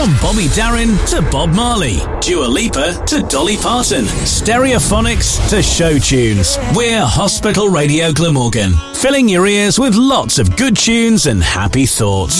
From Bobby Darin to Bob Marley, Dua Lipa to Dolly Parton, Stereophonics to show tunes. We're Hospital Radio Glamorgan, filling your ears with lots of good tunes and happy thoughts.